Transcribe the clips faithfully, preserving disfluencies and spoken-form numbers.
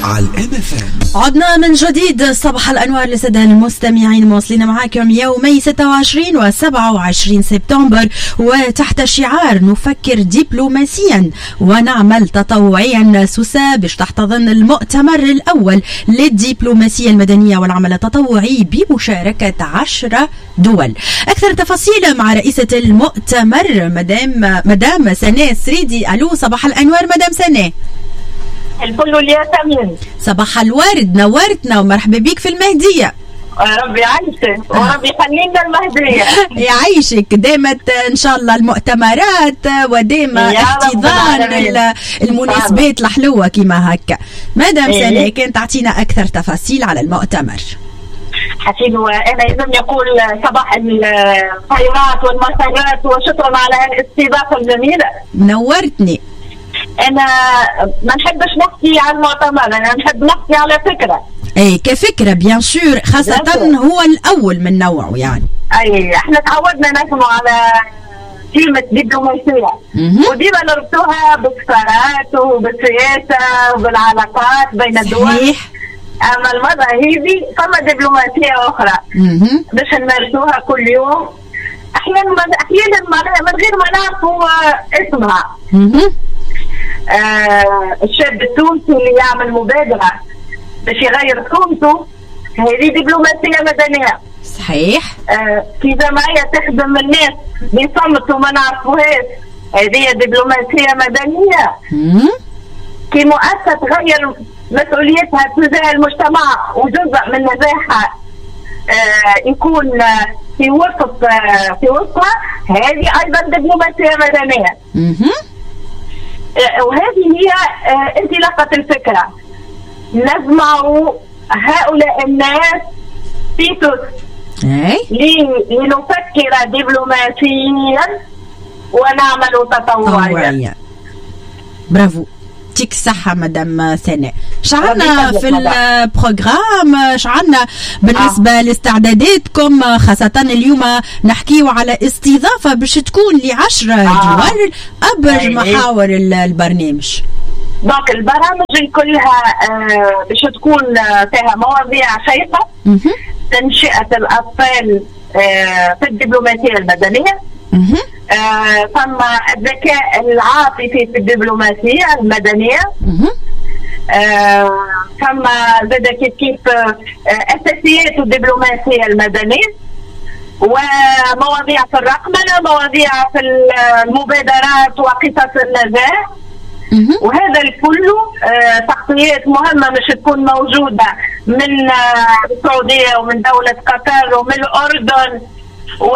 على الام اف ام. عدنا من جديد صباح الانوار لسادة المستمعين، مواصلين معاكم يومي ستة وعشرين و سبعة وعشرين سبتمبر، وتحت شعار نفكر دبلوماسيا ونعمل تطوعيا. سوسة باش تحتضن المؤتمر الاول للدبلوماسيه المدنيه والعمل التطوعي بمشاركه عشرة دول. اكثر تفاصيل مع رئيسه المؤتمر مدام مدام سناء سريدي. الو صباح الانوار مدام سناء. الفل يا تمين. صباح الورد، نورتنا ومرحبا بيك في المهدية. ربي يعيشك وربي يخلينا المهدية. يعيشك دائما ان شاء الله المؤتمرات ودائما احتضان المناسبات الحلوة كما هكا. مدام إيه؟ سناء كانت تعطينا اكثر تفاصيل على المؤتمر. حسين، وانا لازم يقول صباح الخيرات والمسرات وشكرا على الاستضافة الجميلة. نورتني. انا ما نحبش نحكي عن المؤتمر، انا نحب نحكي على فكره. اي كفكره بيان سور، خاصه ده. هو الاول من نوعه يعني. اي احنا تعودنا نسمع على كلمه دبلوماسيه وديما نربطوها بالصراعات وبالسياسه وبالعلاقات بين الدول. صحيح. اما المره هذه فما دبلوماسيه اخرى باش نمارسوها كل يوم، احيانا احيانا من غير ما نعرفوا اسمها. آه الشاب التونسي اللي يعمل مبادرة باش يغير صومته، هذه دبلوماسية مدنية. صحيح. آه في جمعية تخدم الناس بصمت وما نعرفوهاش، هذه دبلوماسية مدنية. مم. كي مؤسسة تغير مسؤوليتها تجاه المجتمع وجزء من نجاحها آه يكون في وسط آه في وسطها، هذه أيضا دبلوماسية مدنية. مم. وهذه هي انطلاقة الفكرة. نجمع هؤلاء الناس في تونس لنفكر دبلوماسيا ونعمل تطوعيا. برافو، يعطيك الصحة مدام سناء. شعرنا في البروغرام، شعرنا بالنسبة آه. لاستعداداتكم، خاصة اليوم نحكيو على استضافة باش تكون لعشرة آه. دول أبرز محاور البرنامج. دونك البرامج كلها آه باش تكون فيها مواضيع شيقة. تنشئة الأطفال آه في الدبلوماسية المدنية. آه ثم الذكاء العاطفي في الدبلوماسية المدنية. آه ثم زاد كيف كيف آه أساسيات الدبلوماسية المدنية، ومواضيع في الرقمنة، مواضيع في المبادرات وقصص النجاح. وهذا الكل آه تغطيات مهمة مش تكون موجودة من آه السعودية ومن دولة قطر ومن الأردن و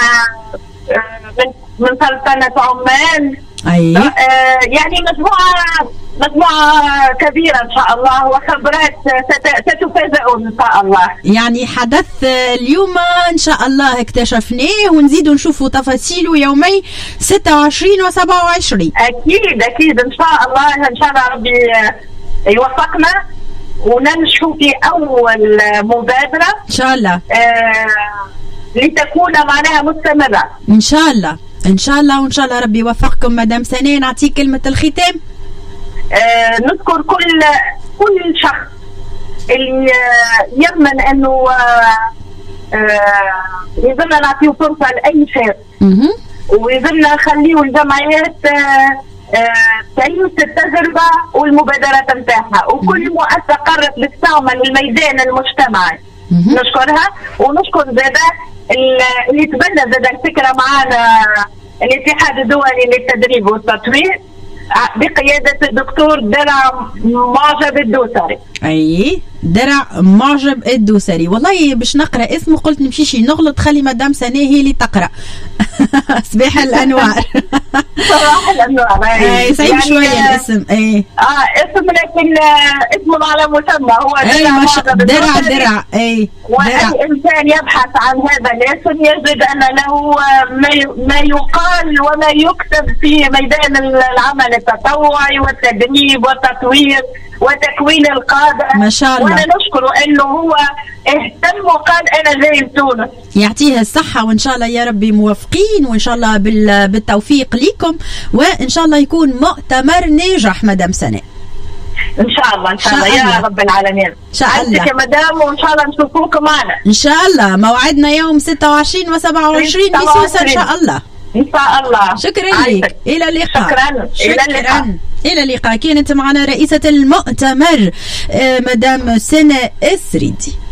من من سلطنة عمان. أي. آه يعني مجموعة مجموعة كبيرة إن شاء الله، وخبرات ستفاجئون إن شاء الله. يعني حدث اليوم إن شاء الله اكتشفناه ونزيدوا نشوفوا تفاصيله يومي ستة وعشرين و سبعة وعشرين. أكيد أكيد إن شاء الله، إن شاء الله ربي يوفقنا وننشو في أول مبادرة إن شاء الله. آه لتكون معناها مستمرة إن شاء الله إن شاء الله، وإن شاء الله ربي يوفقكم. مدام سناء نعطيك كلمة الختام. آه نذكر كل كل شخص اللي يضمن انه آه آه يظلنا نعطيه فرصه لاي شاب، ويظلنا نخليه الجمعيات آه آه تعيش التجربه والمبادرات نتاعها، وكل مؤسسه قررت تستعمل الميدان المجتمعي نشكرها. ونشكر زاده اللي تبنى زاده الفكره معنا الاتحاد الدولي للتدريب والتطوير بقيادة الدكتور درع معجب الدوسري. أي درع معجب الدوسري. والله باش نقرأ اسمه قلت نمشيش نغلط، خلي مدام سناء هي اللي تقرأ. صباح الأنوار. صباح الأنوار. أي صعيب يعني شوية الاسم. أي آه اسم لكن اسمه على مسمى هو درع معجب درع درع. أي وأي إنسان يبحث عن هذا الاسم يجد أن له ما يقال وما يكتب في ميدان العمل التطوعي والتدريب والتطوير وتكوين القادة ما شاء الله. وانا نشكره انه هو اهتم وقال انا جاي لتونس. يعطيها الصحة وان شاء الله يا ربي موفقين، وان شاء الله بالتوفيق لكم، وان شاء الله يكون مؤتمر ناجح مدام سناء. ان شاء الله ان شاء الله يا رب العالمين. ان شاء الله يا مدام، وان شاء الله نشوفوكم معنا ان شاء الله. موعدنا يوم ستة وعشرين وسبعة وعشرين بسوسة ان شاء الله. ان شاء الله. شكرا لك، الى اللقاء. شكرا الى اللقاء. الى اللقاء. كانت معنا رئيسة المؤتمر مدام سنة السريدي.